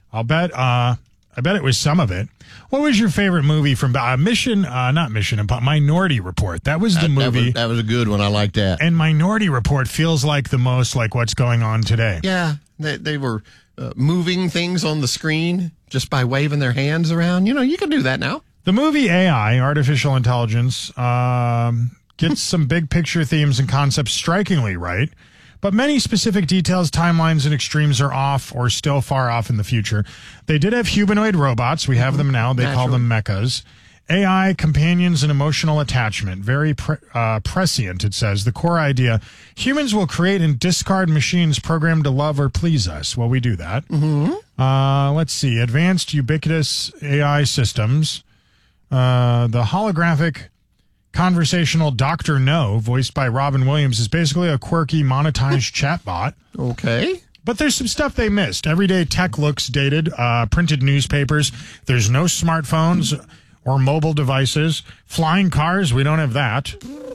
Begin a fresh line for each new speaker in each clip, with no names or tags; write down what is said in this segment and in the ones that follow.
I bet it was some of it. What was your favorite movie from Minority Report? That was the movie.
That was a good one. I like that.
And Minority Report feels like the most like what's going on today.
Yeah, they were moving things on the screen just by waving their hands around. You know, you can do that now.
The movie AI, Artificial Intelligence, gets some big picture themes and concepts strikingly right. But many specific details, timelines, and extremes are off or still far off in the future. They did have humanoid robots. We have them now. They call them mechas. AI, companions, and emotional attachment. Very prescient, it says. The core idea, humans will create and discard machines programmed to love or please us. Well, we do that. Let's see. Advanced ubiquitous AI systems. The holographic conversational Dr. No, voiced by Robin Williams, is basically a quirky, monetized chatbot.
Okay.
But there's some stuff they missed. Everyday tech looks dated. Printed newspapers. There's no smartphones or mobile devices. Flying cars, we don't have that.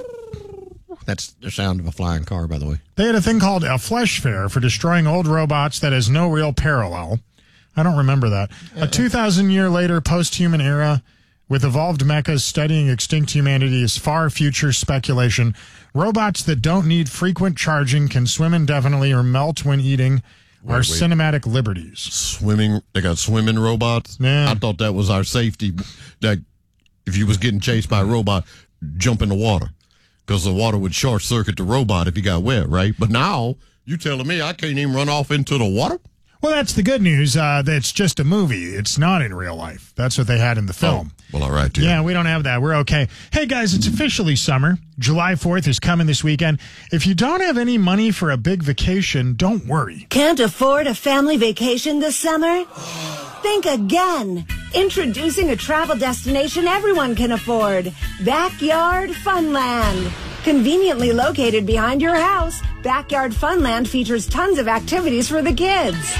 That's the sound of a flying car, by the way.
They had a thing called a flesh fair for destroying old robots that has no real parallel. I don't remember that. A 2,000 year later post-human era with evolved mechas studying extinct humanity is far future speculation. Robots that don't need frequent charging, can swim indefinitely, or melt when eating are cinematic liberties.
They got swimming robots?
Yeah.
I thought that was our safety, that if you was getting chased by a robot, jump in the water. Because the water would short circuit the robot if he got wet, right? But now, you telling me I can't even run off into the water?
Well, that's the good news. That's just a movie. It's not in real life. That's what they had in the film.
Oh, well, all right, dude.
Yeah, we don't have that. We're okay. Hey, guys, it's officially summer. July 4th is coming this weekend. If you don't have any money for a big vacation, don't worry.
Can't afford a family vacation this summer? Think again. Introducing a travel destination everyone can afford. Backyard Funland. Conveniently located behind your house, Backyard Funland features tons of activities for the kids.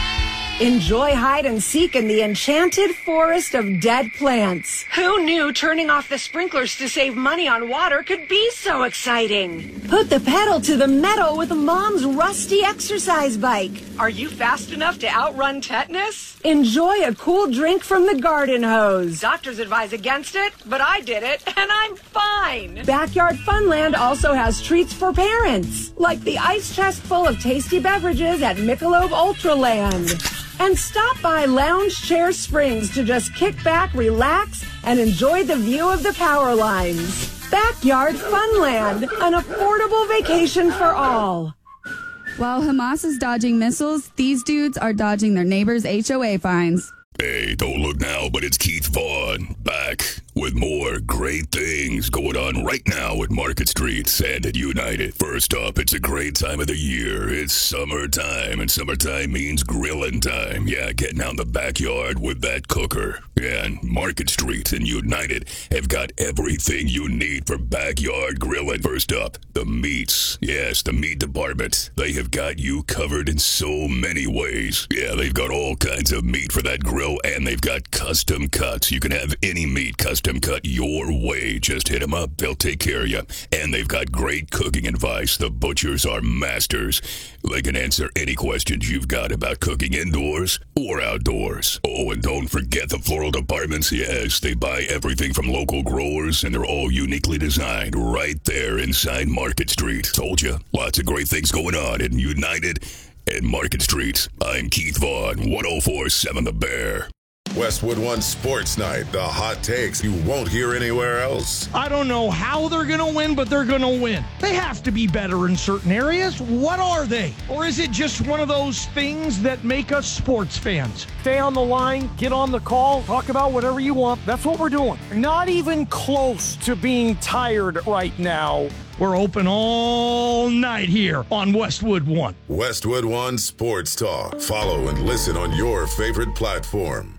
Enjoy hide and seek in the enchanted forest of dead plants.
Who knew turning off the sprinklers to save money on water could be so exciting?
Put the pedal to the metal with Mom's rusty exercise bike.
Are you fast enough to outrun tetanus?
Enjoy a cool drink from the garden hose.
Doctors advise against it, but I did it, and I'm fine.
Backyard Funland also has treats for parents, like the ice chest full of tasty beverages at Michelob Ultraland. And stop by Lounge Chair Springs to just kick back, relax, and enjoy the view of the power lines. Backyard Funland, an affordable vacation for all.
While Hamas is dodging missiles, these dudes are dodging their neighbors' HOA fines.
Hey, don't look now, but it's Keith Vaughn back with more great things going on right now at Market Street and at United. First up, it's a great time of the year. It's summertime, and summertime means grilling time. Yeah, getting out in the backyard with that cooker. Yeah, and Market Street and United have got everything you need for backyard grilling. First up, the meats. Yes, the meat department. They have got you covered in so many ways. Yeah, they've got all kinds of meat for that grill, and they've got custom cuts. You can have any meat custom cut your way. Just hit them up. They'll take care of you. And they've got great cooking advice. The butchers are masters. They can answer any questions you've got about cooking indoors or outdoors. Oh, and don't forget the floral departments. Yes, they buy everything from local growers, and they're all uniquely designed right there inside Market Street. Told you, lots of great things going on in United and Market Street. I'm Keith Vaughn, 104.7 The Bear.
Westwood One Sports Night, the hot takes you won't hear anywhere else.
I don't know how they're going to win, but they're going to win. They have to be better in certain areas. What are they? Or is it just one of those things that make us sports fans? Stay on the line, get on the call, talk about whatever you want. That's what we're doing. Not even close to being tired right now. We're open all night here on Westwood One.
Westwood One Sports Talk. Follow and listen on your favorite platform.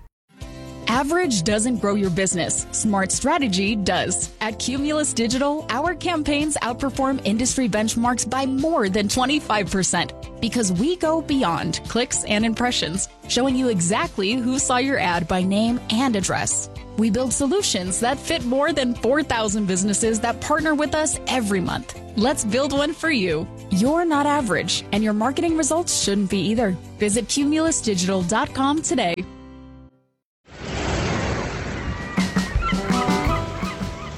Average doesn't grow your business. Smart strategy does. At Cumulus Digital, our campaigns outperform industry benchmarks by more than 25% because we go beyond clicks and impressions, showing you exactly who saw your ad by name and address. We build solutions that fit more than 4,000 businesses that partner with us every month. Let's build one for you. You're not average, and your marketing results shouldn't be either. Visit cumulusdigital.com today.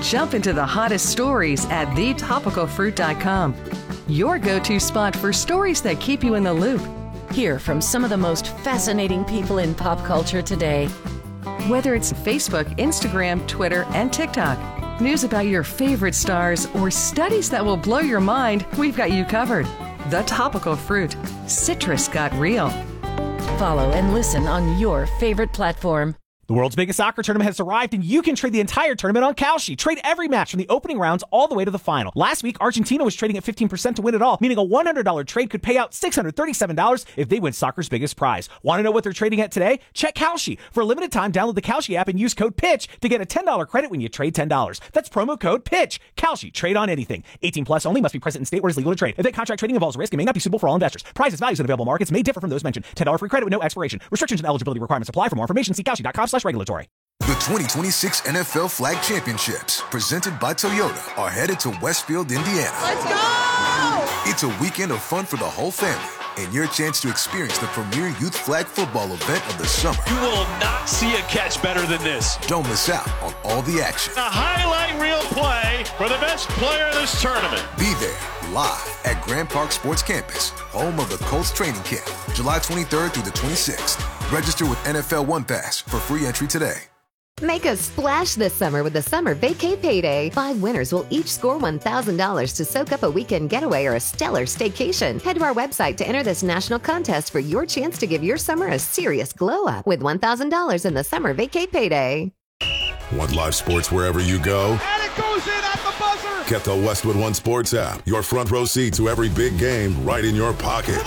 Jump into the hottest stories at thetopicalfruit.com. Your go-to spot for stories that keep you in the loop.
Hear from some of the most fascinating people in pop culture today.
Whether it's Facebook, Instagram, Twitter, and TikTok, news about your favorite stars, or studies that will blow your mind, we've got you covered. The Topical Fruit. Citrus got real.
Follow and listen on your favorite platform.
The world's biggest soccer tournament has arrived, and you can trade the entire tournament on Kalshi. Trade every match from the opening rounds all the way to the final. Last week, Argentina was trading at 15% to win it all, meaning a $100 trade could pay out $637 if they win soccer's biggest prize. Want to know what they're trading at today? Check Kalshi. For a limited time, download the Kalshi app and use code PITCH to get a $10 credit when you trade $10. That's promo code PITCH. Kalshi. Trade on anything. 18 plus only. Must be present in state where it's legal to trade. Event contract trading involves risk and may not be suitable for all investors. Prices, values, and available markets may differ from those mentioned. $10 free credit with no expiration. Restrictions and eligibility requirements apply. For more information, see Kalshi.com/regulatory.
The 2026 NFL Flag Championships, presented by Toyota, are headed to Westfield, Indiana.
Let's go!
It's a weekend of fun for the whole family and your chance to experience the premier youth flag football event of the summer.
You will not see a catch better than this.
Don't miss out on all the action.
A highlight reel play for the best player of this tournament.
Be there live at Grand Park Sports Campus, home of the Colts training camp, July 23rd through the 26th. Register with NFL One Pass for free entry today.
Make a splash this summer with the Summer Vacay Payday. 5 winners will each score $1,000 to soak up a weekend getaway or a stellar staycation. Head to our website to enter this national contest for your chance to give your summer a serious glow up with $1,000 in the Summer Vacay Payday.
Want live sports wherever you go?
And it goes in at the buzzer!
Get the Westwood One Sports app. Your front row seat to every big game right in your pocket.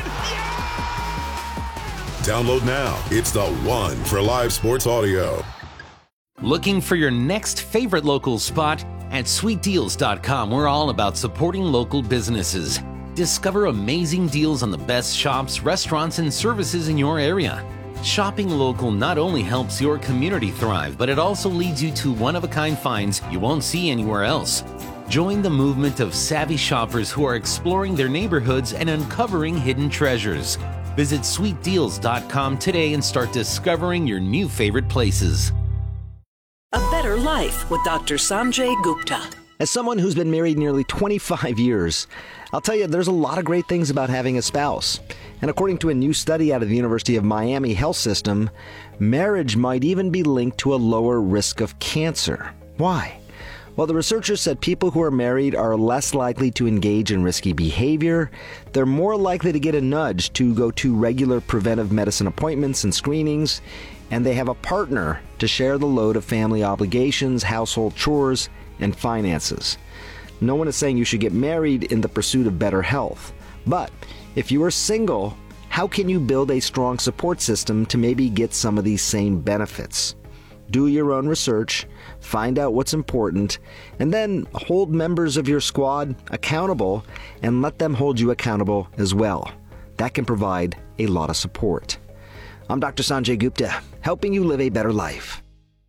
Download now. It's the one for live sports audio.
Looking for your next favorite local spot? At sweetdeals.com, we're all about supporting local businesses. Discover amazing deals on the best shops, restaurants, and services in your area. Shopping local not only helps your community thrive, but it also leads you to one-of-a-kind finds you won't see anywhere else. Join the movement of savvy shoppers who are exploring their neighborhoods and uncovering hidden treasures. Visit sweetdeals.com today and start discovering your new favorite places.
A Better Life with Dr. Sanjay Gupta.
As someone who's been married nearly 25 years, I'll tell you there's a lot of great things about having a spouse. And according to a new study out of the University of Miami Health System, marriage might even be linked to a lower risk of cancer. Why? Well, the researchers said people who are married are less likely to engage in risky behavior, they're more likely to get a nudge to go to regular preventive medicine appointments and screenings, and they have a partner to share the load of family obligations, household chores, and finances. No one is saying you should get married in the pursuit of better health. But if you are single, how can you build a strong support system to maybe get some of these same benefits? Do your own research, find out what's important, and then hold members of your squad accountable and let them hold you accountable as well. That can provide a lot of support. I'm Dr. Sanjay Gupta, helping you live a better life.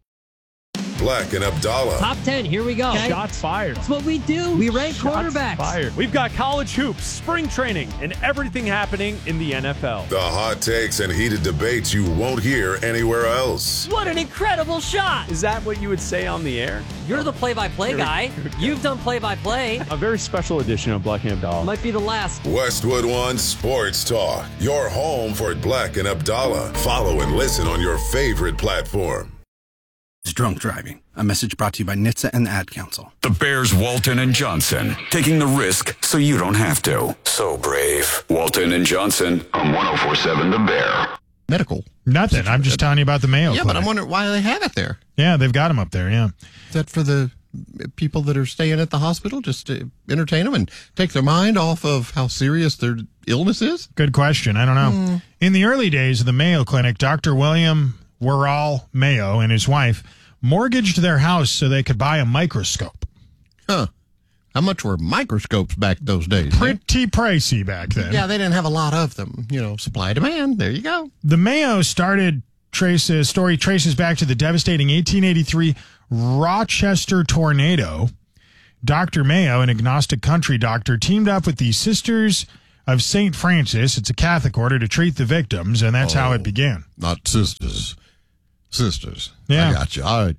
Black and Abdallah.
Top 10, here we go.
Okay. Shots fired.
That's what we do. We rank quarterbacks.
Fired.
We've got college hoops, spring training, and everything happening in the NFL.
The hot takes and heated debates you won't hear anywhere else.
What an incredible shot.
Is that what you would say on the air?
You're the play-by-play guy. You've done play-by-play.
A very special edition of Black and Abdallah.
Might be the last.
Westwood One Sports Talk. Your home for Black and Abdallah. Follow and listen on your favorite platform.
Drunk driving. A message brought to you by NHTSA and the Ad Council.
The Bears, Walton and Johnson, taking the risk so you don't have to. So brave. Walton and Johnson on 104.7 The Bear.
Medical.
Nothing. I'm just telling you about the Mayo
Yeah,
Clinic.
but I'm wondering why they have it there.
Yeah, they've got them up there, yeah.
Is that for the people that are staying at the hospital, just to entertain them and take their mind off of how serious their illness is?
Good question. I don't know. In the early days of the Mayo Clinic, Dr. William Worrall Mayo and his wife mortgaged their house so they could buy a microscope.
Huh. How much were microscopes back those days?
Pretty pricey back then.
Yeah, they didn't have a lot of them. You know, supply demand. There you go.
The Mayo story traces back to the devastating 1883 Rochester tornado. Dr. Mayo, an agnostic country doctor, teamed up with the Sisters of St. Francis. It's a Catholic order to treat the victims, and that's how it began.
Not sisters. Sisters.
Yeah.
I got you. All right, dude.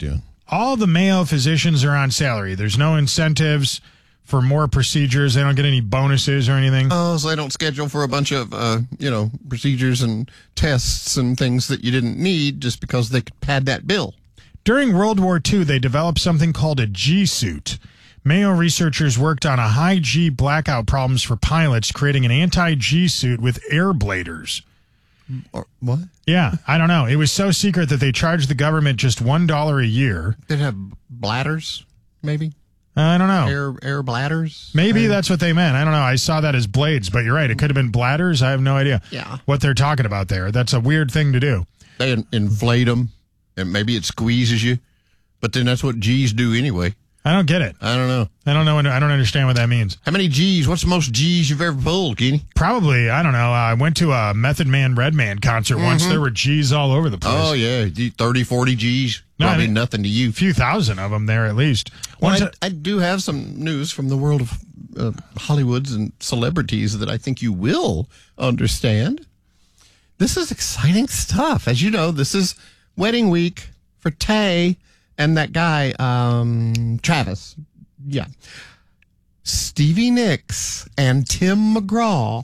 all the Mayo physicians are on salary. There's no incentives for more procedures. They don't get any bonuses or anything.
Oh, so they don't schedule for a bunch of, procedures and tests and things that you didn't need just because they could pad that bill.
During World War II, they developed something called a G-suit. Mayo researchers worked on a high G blackout problems for pilots, creating an anti-G suit with air bladers.
Or what?
Yeah, I don't know. It was so secret that they charged the government just $1 a year.
They'd have bladders, maybe?
I don't know.
Air bladders?
Maybe that's what they meant. I don't know. I saw that as blades, but you're right. It could have been bladders. I have no idea what they're talking about there. That's a weird thing to do.
They inflate them, and maybe it squeezes you, but then that's what G's do anyway.
I don't get it.
I don't know.
I don't understand what that means.
How many G's? What's the most G's you've ever pulled, Kenny?
Probably, I don't know. I went to a Method Man Redman concert once. There were G's all over the place.
Oh, yeah. 30, 40 G's. Probably nothing to you.
A few thousand of them there at least.
Well, I do have some news from the world of Hollywoods and celebrities that I think you will understand. This is exciting stuff. As you know, this is wedding week for Tay and that guy, Travis. Yeah. Stevie Nicks and Tim McGraw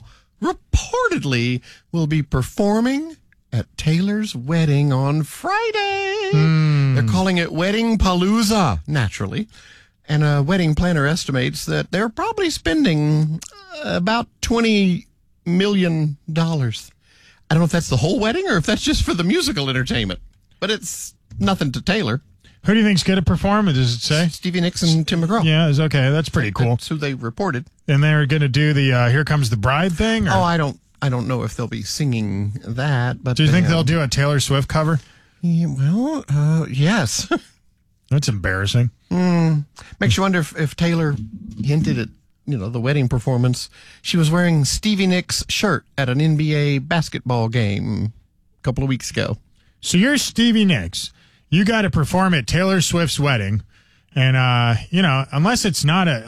reportedly will be performing at Taylor's wedding on Friday. They're calling it Wedding Palooza, naturally. And a wedding planner estimates that they're probably spending about $20 million. I don't know if that's the whole wedding or if that's just for the musical entertainment. But it's nothing to Taylor.
Who do you think's going to perform? Does it say?
Stevie Nicks and Tim McGraw.
Yeah, it's okay. That's pretty cool.
That's who they reported.
And they're going to do the Here Comes the Bride thing? Or?
Oh, I don't know if they'll be singing that. But
do you think they'll do a Taylor Swift cover?
Yeah, well, yes.
That's embarrassing.
Makes you wonder if Taylor hinted at, the wedding performance. She was wearing Stevie Nicks' shirt at an NBA basketball game a couple of weeks ago.
So you're Stevie Nicks. You got to perform at Taylor Swift's wedding. And, unless it's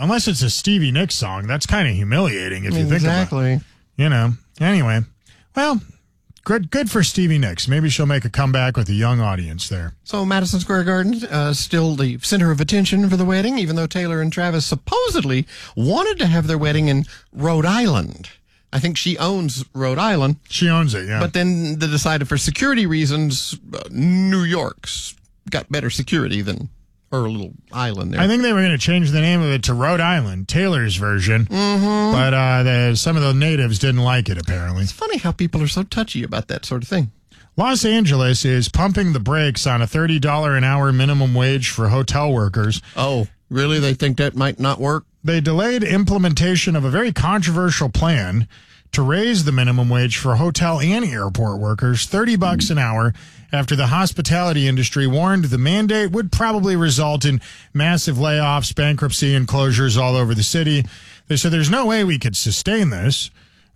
a Stevie Nicks song, that's kind of humiliating if you think about it.
Exactly.
Anyway. Well, good for Stevie Nicks. Maybe she'll make a comeback with a young audience there.
So Madison Square Garden, still the center of attention for the wedding, even though Taylor and Travis supposedly wanted to have their wedding in Rhode Island. I think she owns Rhode Island.
She owns it, yeah.
But then they decided for security reasons, New York's got better security than her little island there.
I think they were going to change the name of it to Rhode Island, Taylor's version. Mm-hmm. But some of the natives didn't like it, apparently.
It's funny how people are so touchy about that sort of thing.
Los Angeles is pumping the brakes on a $30 an hour minimum wage for hotel workers.
Oh, really? They think that might not work?
They delayed implementation of a very controversial plan to raise the minimum wage for hotel and airport workers $30 an hour after the hospitality industry warned the mandate would probably result in massive layoffs, bankruptcy, and closures all over the city. They said there's no way we could sustain this.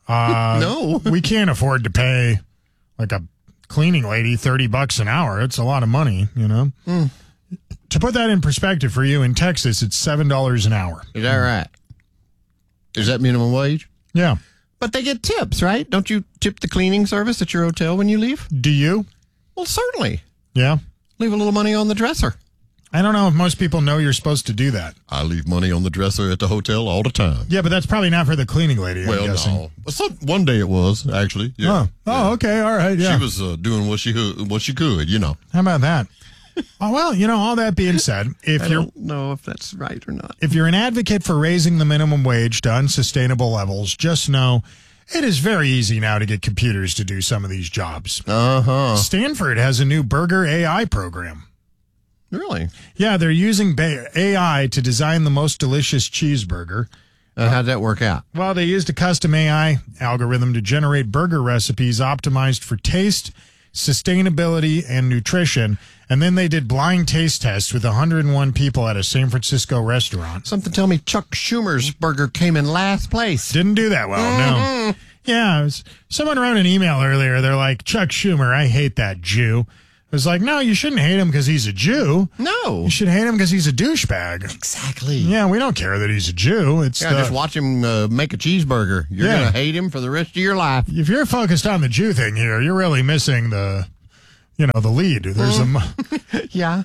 No.
We can't afford to pay like a cleaning lady $30 an hour. It's a lot of money, To put that in perspective for you, in Texas, it's $7 an hour.
Is that right? Is that minimum wage?
Yeah.
But they get tips, right? Don't you tip the cleaning service at your hotel when you leave?
Do you?
Well, certainly.
Yeah.
Leave a little money on the dresser.
I don't know if most people know you're supposed to do that.
I leave money on the dresser at the hotel all the time.
Yeah, but that's probably not for the cleaning lady, I'm guessing.
No. Well, one day it was, actually. Yeah.
Oh, okay. All right. Yeah.
She was doing what she could,
How about that? Oh, well, all that being said,
I don't know if that's right or not.
If you're an advocate for raising the minimum wage to unsustainable levels, just know it is very easy now to get computers to do some of these jobs.
Uh-huh.
Stanford has a new burger AI program.
Really?
Yeah, they're using AI to design the most delicious cheeseburger.
How'd that work out?
Well, they used a custom AI algorithm to generate burger recipes optimized for taste, sustainability, and nutrition. And then they did blind taste tests with 101 people at a San Francisco restaurant.
Something tell me Chuck Schumer's burger came in last place.
Didn't do that well, no. Yeah, someone wrote an email earlier. They're like, Chuck Schumer, I hate that Jew. I was like, no, you shouldn't hate him because he's a Jew.
No.
You should hate him because he's a douchebag.
Exactly.
Yeah, we don't care that he's a Jew.
Just watch him make a cheeseburger. You're going to hate him for the rest of your life.
If you're focused on the Jew thing here, you're really missing the lead. There's
Yeah.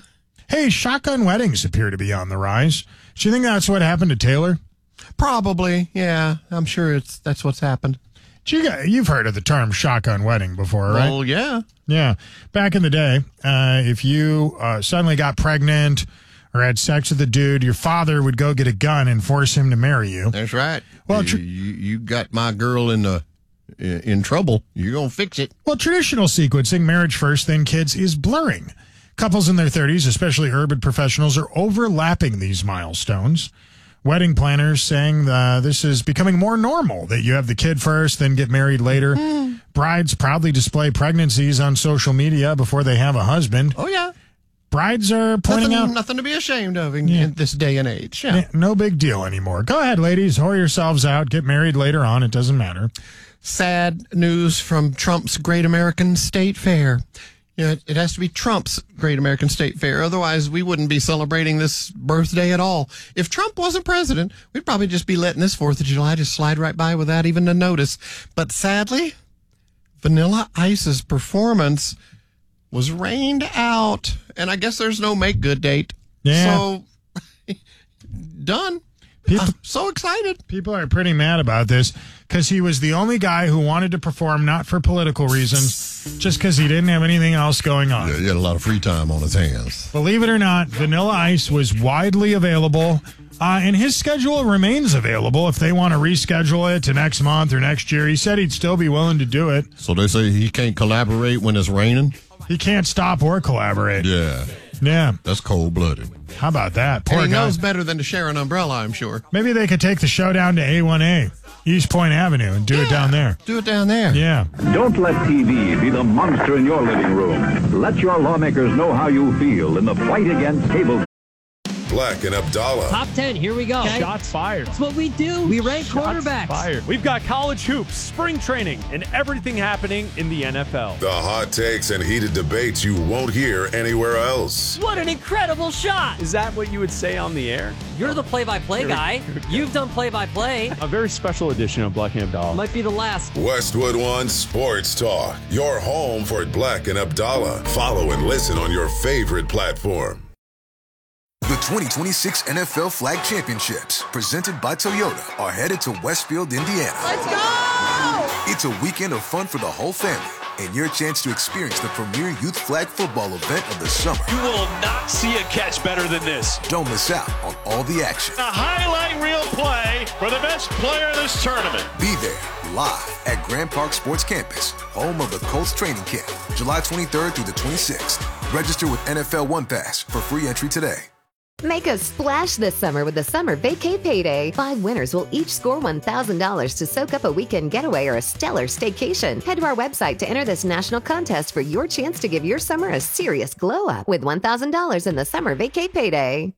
Hey, shotgun weddings appear to be on the rise. Do you think that's what happened to Taylor?
Probably, yeah. I'm sure that's what's happened.
You've heard of the term shotgun wedding before, right?
Well, yeah.
Yeah. Back in the day, if you suddenly got pregnant or had sex with a dude, your father would go get a gun and force him to marry you.
That's right.
Well,
you got my girl in trouble. You're going to fix it.
Well, traditional sequencing, marriage first, then kids, is blurring. Couples in their 30s, especially urban professionals, are overlapping these milestones. Wedding planners saying this is becoming more normal, that you have the kid first, then get married later. Brides proudly display pregnancies on social media before they have a husband.
Oh, yeah.
Brides are pointing out...
Nothing to be ashamed of in this day and age. Yeah.
No big deal anymore. Go ahead, ladies. Whore yourselves out. Get married later on. It doesn't matter.
Sad news from Trump's Great American State Fair. It has to be Trump's Great American State Fair. Otherwise, we wouldn't be celebrating this birthday at all. If Trump wasn't president, we'd probably just be letting this 4th of July just slide right by without even a notice. But sadly, Vanilla Ice's performance was rained out. And I guess there's no make good date.
Yeah.
So, done. I'm so excited.
People are pretty mad about this because he was the only guy who wanted to perform not for political reasons, just because he didn't have anything else going on.
Yeah, he had a lot of free time on his hands.
Believe it or not, Vanilla Ice was widely available, and his schedule remains available if they want to reschedule it to next month or next year. He said he'd still be willing to do it.
So they say he can't collaborate when it's raining?
He can't stop or collaborate.
Yeah.
Yeah.
That's cold-blooded.
How about that? Poor
and he
guy.
knows better than to share an umbrella, I'm sure.
Maybe they could take the show down to A1A, East Point Avenue, and do it down there.
Do it down there.
Yeah.
Don't let TV be the monster in your living room. Let your lawmakers know how you feel in the fight against cable.
Black and Abdallah.
Top 10, here we go.
Okay. Shots fired.
That's what we do. We rank quarterbacks.
Fired. We've got college hoops, spring training, and everything happening in the NFL.
The hot takes and heated debates you won't hear anywhere else.
What an incredible shot.
Is that what you would say on the air?
You're the play-by-play guy. You've done play-by-play.
A very special edition of Black and Abdallah.
Might be the last.
Westwood One Sports Talk. Your home for Black and Abdallah. Follow and listen on your favorite platform.
The 2026 NFL Flag Championships, presented by Toyota, are headed to Westfield, Indiana.
Let's go!
It's a weekend of fun for the whole family and your chance to experience the premier youth flag football event of the summer.
You will not see a catch better than this.
Don't miss out on all the action.
A highlight reel play for the best player of this tournament.
Be there live at Grand Park Sports Campus, home of the Colts training camp, July 23rd through the 26th. Register with NFL One Pass for free entry today.
Make a splash this summer with the Summer Vacay Payday. 5 winners will each score $1,000 to soak up a weekend getaway or a stellar staycation. Head to our website to enter this national contest for your chance to give your summer a serious glow up with $1,000 in the Summer Vacay Payday.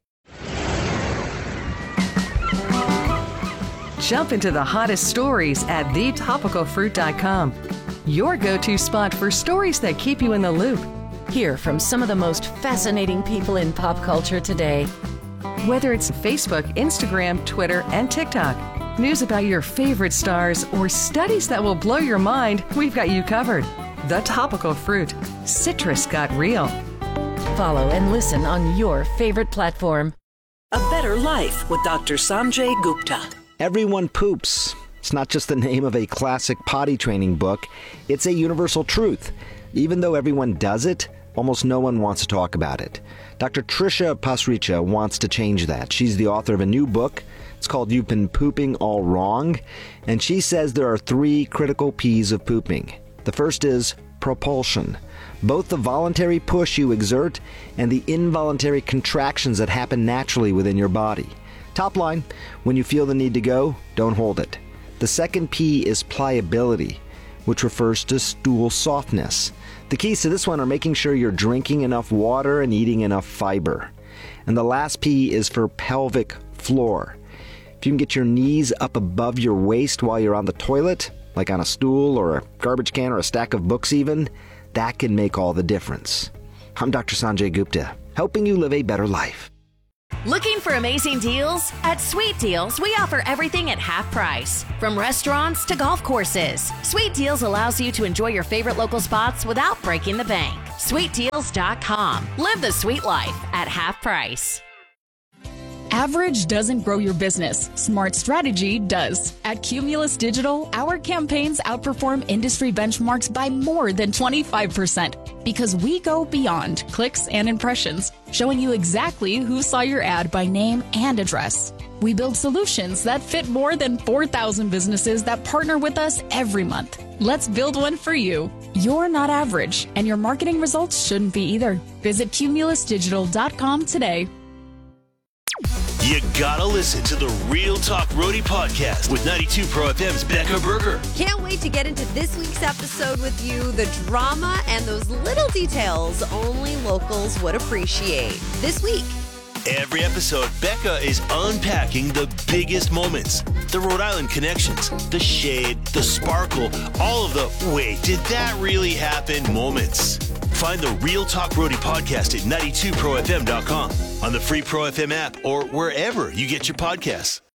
Jump into the hottest stories at thetopicalfruit.com. Your go-to spot for stories that keep you in the loop.
Hear from some of the most fascinating people in pop culture today.
Whether it's Facebook, Instagram, Twitter, and TikTok, news about your favorite stars, or studies that will blow your mind, we've got you covered. The Topical Fruit. Citrus got real.
Follow and listen on your favorite platform.
A Better Life with Dr. Sanjay Gupta.
Everyone poops. It's not just the name of a classic potty training book, it's a universal truth. Even though everyone does it, almost no one wants to talk about it. Dr. Trisha Pasricha wants to change that. She's the author of a new book. It's called You've Been Pooping All Wrong. And she says there are 3 critical P's of pooping. The first is propulsion. Both the voluntary push you exert and the involuntary contractions that happen naturally within your body. Top line, when you feel the need to go, don't hold it. The second P is pliability, which refers to stool softness. The keys to this one are making sure you're drinking enough water and eating enough fiber. And the last P is for pelvic floor. If you can get your knees up above your waist while you're on the toilet, like on a stool or a garbage can or a stack of books even, that can make all the difference. I'm Dr. Sanjay Gupta, helping you live a better life.
Looking for amazing deals? At Sweet Deals, we offer everything at half price. From restaurants to golf courses, Sweet Deals allows you to enjoy your favorite local spots without breaking the bank. SweetDeals.com. Live the sweet life at half price.
Average doesn't grow your business. Smart strategy does. At Cumulus Digital, our campaigns outperform industry benchmarks by more than 25% because we go beyond clicks and impressions, showing you exactly who saw your ad by name and address. We build solutions that fit more than 4,000 businesses that partner with us every month. Let's build one for you. You're not average, and your marketing results shouldn't be either. Visit cumulusdigital.com today.
You gotta listen to the Real Talk Roadie podcast with 92 Pro FM's Becca Berger.
Can't wait to get into this week's episode with you. The drama and those little details only locals would appreciate. This week.
Every episode, Becca is unpacking the biggest moments, the Rhode Island connections, the shade, the sparkle, all of the wait, did that really happen moments. Find the Real Talk Roadie podcast at 92profm.com, on the free Pro FM app, or wherever you get your podcasts.